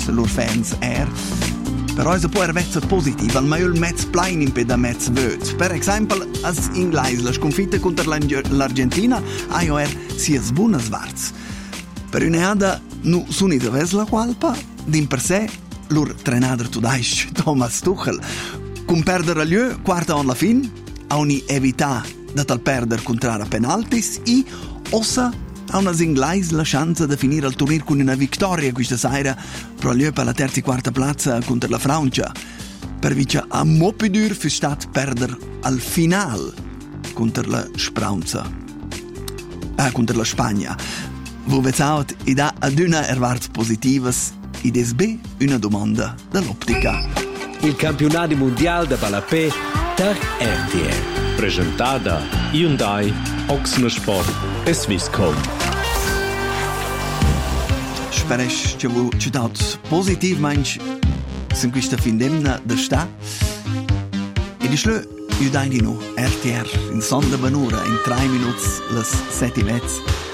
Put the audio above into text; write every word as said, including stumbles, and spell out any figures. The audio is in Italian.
loro fans er. Però è può essere positivo, al meglio il mezzo plain in da mezzo vöt. Per esempio, als inglese la sconfitta contro l'Argentina ha io er sia buona svarz. Per un'eada nu sunita ves la qualpa, din per sé, lur trenader tudaisch Thomas Tuchel, con perdere a lieu quarta on la fin, a uni evita da tal perder contrara penaltis i ossa a una inglese la chance di finire il turnier con una vittoria questa sera pro lieu per la terza e quarta piazza contro la Francia. Per vice a mo più dur fu stat perder al final contro la Spraunza. Ah, contro la Spagna. Wo vezaut i da ad una erwarts positivas i des B una domanda dall'optica. Il campionato mondiale da Balapé per R T L. Presentata Hyundai, Oxner Sport e Swisscom. Spero che voi ci date positiv manch in questa fin d'emna da sta. E di schlö, io dai di no, R T R, in sonda banura, in tre minuti, le sette e mezza.